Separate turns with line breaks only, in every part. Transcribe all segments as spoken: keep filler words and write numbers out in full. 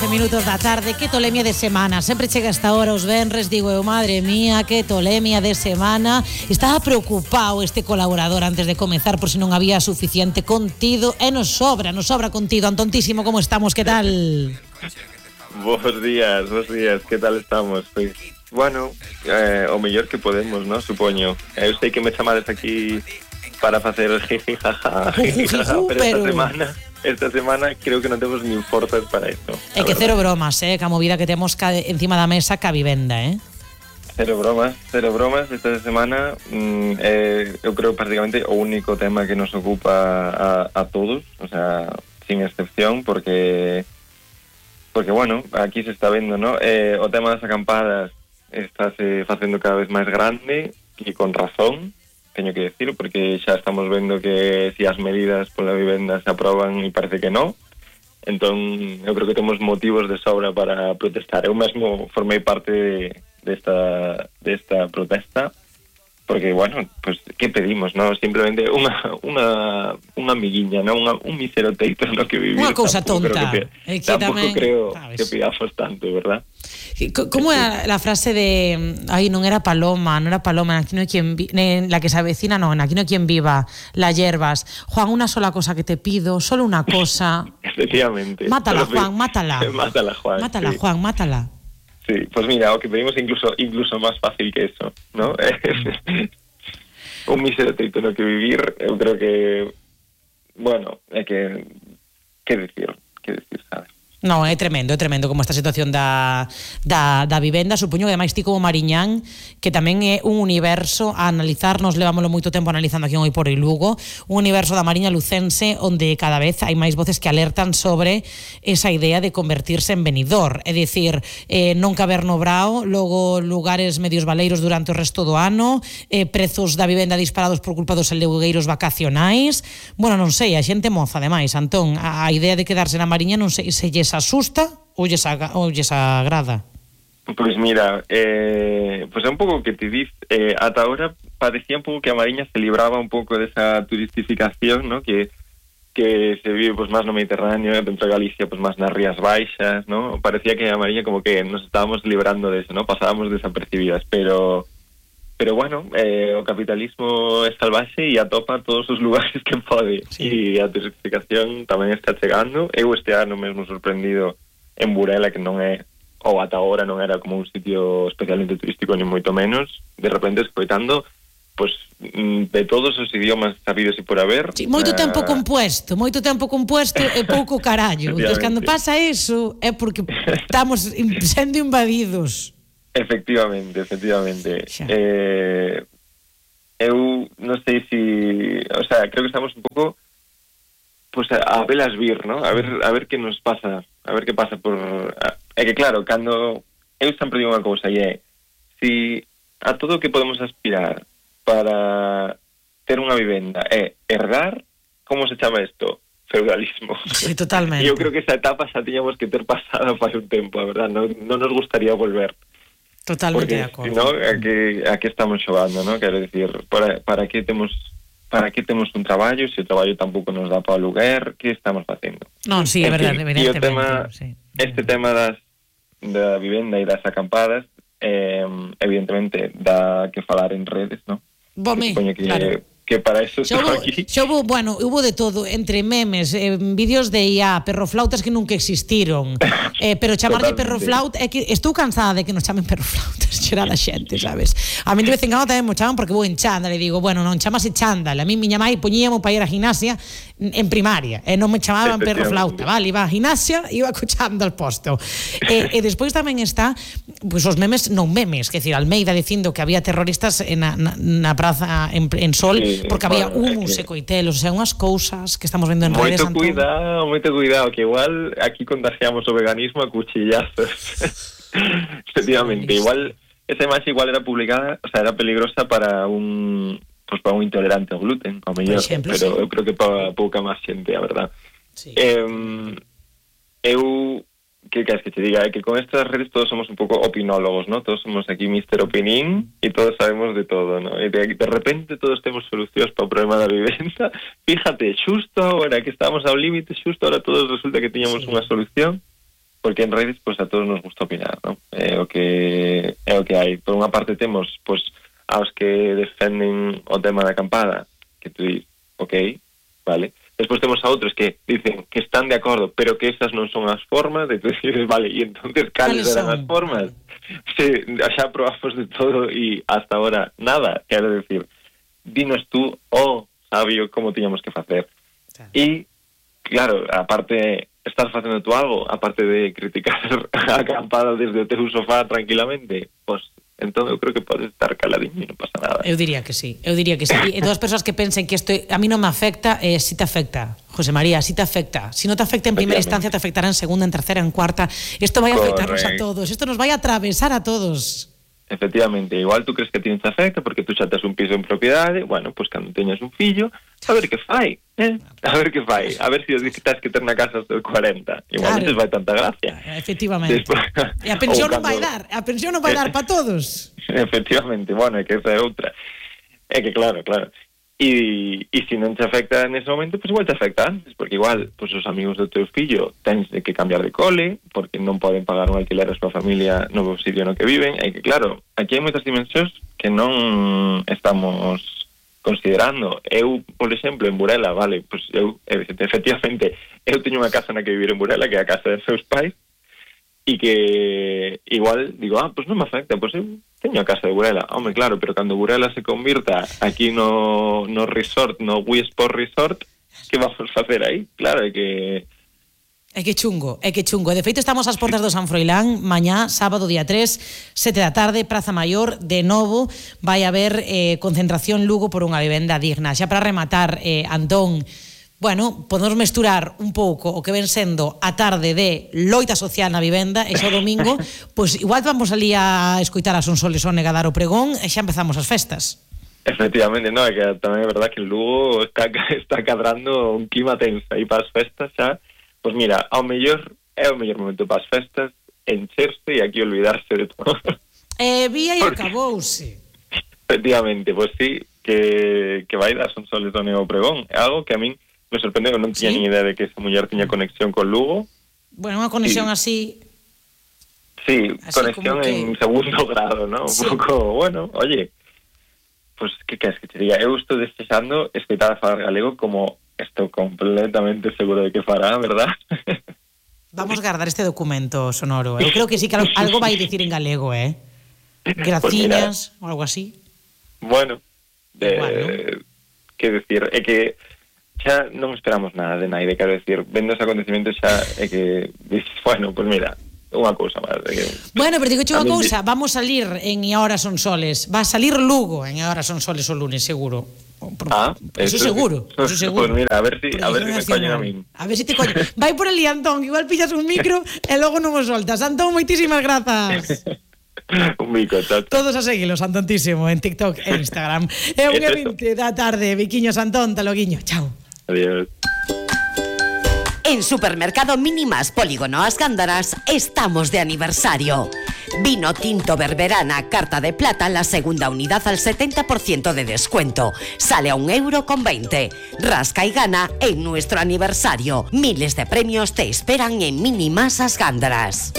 doce minutos da tarde. Que tolemia de semana. Sempre chega esta hora os venres. Digo eu, madre mía, que tolemia de semana. Estaba preocupado este colaborador antes de comenzar por si non había suficiente contido. E nos sobra, nos sobra contido. Antontísimo, como estamos? Que tal?
Bos días, bos días. Que tal estamos? Pois, bueno, eh, o mellor que podemos, ¿no? Supoño. Eu sei que me chamades aquí para facer jiji jaja, jiji jaja, pero esta semana... Esta semana creo que non temos nin forzas para isto.
É que cero bromas, eh, ca movida que temos ca encima da mesa ca vivenda, eh?
Cero bromas, cero bromas. Esta semana mm, eh, eu creo prácticamente o único tema que nos ocupa a, a todos, o sea, sin excepción, porque porque bueno, aquí se está vendo, ¿no? Eh, o tema das acampadas está se facendo cada vez máis grande e con razón. Teño que decir, porque xa estamos vendo que si as medidas pola vivenda se aproban e parece que non, entón eu creo que temos motivos de sobra para protestar. Eu mesmo formei parte de, desta, desta protesta, porque, bueno, pues, que pedimos, no? Simplemente unha, unha, unha amiguiña, no? Unha, un mísero teito no que vivir.
Unha cousa tonta.
Que, que tampouco tamén, creo sabes, que pidamos tanto, verdad?
¿Cómo era la frase de ay, non era Paloma, non era Paloma, aquí no hay quien vi, la que se avecina, no, aquí no hay quien viva, las hierbas. Juan, una sola cosa que te pido, solo una cosa.
Efectivamente.
Mátala, Juan, mátala.
Mátala, Juan.
Mátala,
sí.
Juan, mátala.
Sí, pues mira, o que pedimos incluso incluso más fácil que eso, ¿no? Un mísero teito no que vivir, eu creo que, bueno, é que, que decir, que decir, sabes?
No, é tremendo, é tremendo como esta situación da, da, da vivenda. Supoño que ademais ti como Mariñán, que tamén é un universo a analizar, nos levámoslo moito tempo analizando aquí en Hoy por Hoy Lugo, un universo da Mariña lucense onde cada vez hai máis voces que alertan sobre esa idea de convertirse en Benidorm, é dicir, eh, non caber no Brao, logo lugares medios baleiros durante o resto do ano, eh, prezos da vivenda disparados por culpa dos alugueiros vacacionais. Bueno, non sei, a xente moza, ademais, Antón, a, a idea de quedarse na Mariña non sei se lles asusta ou lles, ou lles agrada?
Pois mira, eh, pues é un pouco que te diz, eh, ata ahora parecía un pouco que a Mariña se libraba un pouco desa turistificación, ¿no? que que se vive pues máis no Mediterráneo, dentro de Galicia pues máis nas Rías Baixas, ¿no? Parecía que a Mariña como que nos estábamos librando de eso, ¿no? Pasábamos desapercibidas, pero pero bueno, eh, o capitalismo é salvaxe e atopa todos os lugares que pode, sí. E a turistificación tamén está chegando. Eu este ano mesmo sorprendido en Burela, que non é, ou ata agora non era como un sitio especialmente turístico, ni moito menos, de repente escoitando pues de todos os idiomas sabidos e por haber.
Sí, moito tempo compuesto, moito tempo compuesto e pouco carallo. Entón, cando pasa eso é porque estamos sendo invadidos.
Efectivamente, efectivamente. Eh, eu non sei si, o sea, creo que estamos un pouco pues a, a velas vir, ¿no? A ver a ver que nos pasa, a ver que pasa por é que claro, cando eu sempre digo unha cousa e é si a todo o que podemos aspirar para ter unha vivenda é herdar, como se chama isto? Feudalismo.
Sí, totalmente.
E eu creo que esa etapa xa tiñamos que ter pasado fai un tempo, a verdad, non, non nos gustaría volver.
Totalmente
porque,
de acordo.
Si no, a que, a que estamos xogando, ¿no? Quero decir, para, para que temos para que temos un traballo, se o traballo tampouco nos dá para o lugar, que estamos facendo?
Non, sí, é verdade,
evidentemente. E o tema, sí. Este tema das da vivenda e das acampadas, eh, evidentemente, dá que falar en redes, ¿no?
Bome,
que,
claro.
Que para eso
xa hubo,
aquí.
Xa hubo, bueno, hubo de todo, entre memes, eh, vídeos de I A, perroflautas que nunca existiron. Eh, pero chamarlle perroflauta, é que estou cansada de que nos chamen perroflautas, xera da xente, sabes? A mí de vez en cando tamén me chaman porque vou en chándal e digo, bueno, non chamase chándal. A mí miña mai poñíamos para ir a gimnasia en primaria, e non me chamaban perroflauta, vale, iba a gimnasia, iba co chándal posto. E, e despois tamén está, pois pues, os memes, non memes, que decir, Almeida dicindo que había terroristas na, na, na praza en, en Sol, sí, porque había bueno, humus e coitelos, o sea, unhas cousas que estamos vendo en
moito
redes.
Moito cuidado, moito cuidado, que igual aquí contagiamos o veganismo a cuchillazos. Efectivamente, igual esa imaxe igual era publicada, o sea, era peligrosa para un pues para un intolerante ao gluten, ao mellor, pero sí. Eu creo que para pouca máis xente, a verdad. Sí. Eh, eu que queres que te diga, é que con estas redes todos somos un pouco opinólogos, ¿no? Todos somos aquí mister Opinín e todos sabemos de todo, ¿no? E de, de repente todos temos solucións para o problema da vivenda. Fíjate, xusto agora que estábamos ao límite, xusto ahora todos resulta que tiñamos sí. unha solución. porque en redes pues a todos nos gusta opinar, ¿no? É o que é o que hai. Por unha parte temos pues aos que defenden o tema da acampada, que tú dices, ok, vale. Despois temos a outros que dicen que están de acordo, pero que esas non son as formas, e tú dices, vale, e entonces cales eran as formas? Sí, xa probamos de todo e hasta ahora nada, quero decir, dinos tú, oh, sabio, como tiñamos que facer. E, claro, aparte, estás facendo tú algo, aparte de criticar a acampada desde o teu sofá tranquilamente, pois, entón eu creo que podes estar caladiño e non pasa nada.
Eu diría que sí, eu diría que sí. E todas as persoas que pensen que isto a mí non me afecta, eh, si te afecta, José María, si te afecta. Si non te afecta en primeira instancia, te afectará en segunda, en tercera, en cuarta. Isto vai a afectarnos a todos, isto nos vai a atravesar a todos.
Efectivamente, igual tú crees que a ti non te afecta porque tú xa tes un piso en propiedade, bueno, pois pues, cando teñas un fillo, a ver que fai, eh? A ver que fai, a ver se si tens que ter na casa hasta os cuarenta. Igual claro. Non vai tanta gracia.
Efectivamente. Después, e a pensión non vai dar, a pensión non vai dar para todos.
Efectivamente, bueno, é que esa é outra. É que claro, claro. E, e se non te afecta nese momento, pois pues igual te afecta antes, porque igual pues, os amigos do teu fillo tens de que cambiar de cole, porque non poden pagar un alquiler a súa familia no sitio no que viven, e que claro, aquí hai moitas dimensións que non estamos considerando. Eu, por exemplo, en Burela, vale, pues eu, efectivamente, eu teño unha casa na que vivir en Burela, que é a casa dos seus pais, e que igual digo, ah, pues non me afecta, pues eu teño a casa de Burela. Hombre, claro, pero cando Burela se convirta aquí no, no resort, no Wii Sport Resort, que vamos facer aí? Claro, é que...
É que chungo, é que chungo. De feito, estamos ás portas do San Froilán, mañá, sábado, día tres, sete da tarde, Praza Maior, de novo, vai haber eh, concentración Lugo por unha vivenda digna. Xa para rematar, eh, Antón, bueno, podemos mesturar un pouco o que ven sendo a tarde de loita social na vivenda e xa o domingo, pois pues, igual vamos ali a escoitar a Sonsoles Ónega dar o pregón e xa empezamos as festas.
Efectivamente, no, é que tamén é verdad que en Lugo está, está cadrando un clima tenso aí para as festas xa. Pois pues mira, ao mellor é o mellor momento para as festas, encherse e aquí olvidarse de todo.
Eh, vía e acabouse.
Efectivamente, pois pues sí, que, que vai dar Sonsoles Ónega o pregón. É algo que a min me sorprendeu, non tiña ¿Sí? ni idea de que esa muller tiña conexión con Lugo.
Bueno, unha conexión y... así...
Sí, así conexión que... en segundo grado, ¿no? Sí. Un pouco, bueno, oye, pues, que queres que te diga? Eu estou desexando escoitar a falar galego como estou completamente seguro de que fará, ¿verdad?
Vamos a guardar este documento sonoro. Eu creo que sí que algo vai dicir en galego, ¿eh? Graciñas, pues ou algo así.
Bueno, de... Igual, ¿no? Que decir, é que xa non esperamos nada de naide, quero decir, vendo ese acontecimento xa é que, bueno, pues mira, unha cousa máis. Que,
bueno, pero digo unha cousa, vamos a salir en E Ahora Son Soles, va a salir Lugo en E Ahora Son Soles o lunes, seguro. Por,
ah,
eso, eso seguro, eso seguro.
Pues mira, a ver si, a ver si me coñen a min.
A ver si te coñen. Vai por ali, Antón, igual pillas un micro e logo non o soltas. Antón, moitísimas grazas.
Un bico, chao, chao.
Todos a seguilo, Antontísimo, en TikTok e Instagram. É un e vinte da tarde, Viquiños Antón, taloguiño, chao.
Adiós.
En Supermercado Mínimas Polígono As Gándaras estamos de aniversario. Vino tinto Berberana Carta de Plata, la segunda unidad al setenta por ciento de descuento. Sale a un euro con veinte. Rasca y gana en nuestro aniversario. Miles de premios te esperan en Mínimas As Gándaras.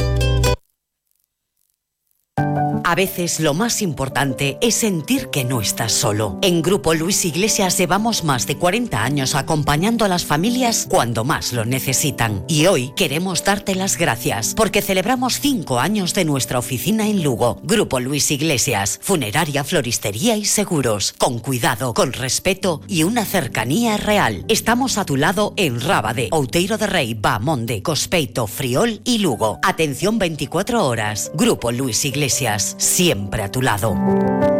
A veces lo más importante es sentir que no estás solo. En Grupo Luis Iglesias llevamos más de cuarenta años acompañando a las familias cuando más lo necesitan. Y hoy queremos darte las gracias porque celebramos cinco años de nuestra oficina en Lugo. Grupo Luis Iglesias, funeraria, floristería y seguros. Con cuidado, con respeto y una cercanía real. Estamos a tu lado en Rábade, Outeiro de Rei, Bamonde, Cospeito, Friol y Lugo. Atención veinticuatro horas. Grupo Luis Iglesias. Siempre a tu lado.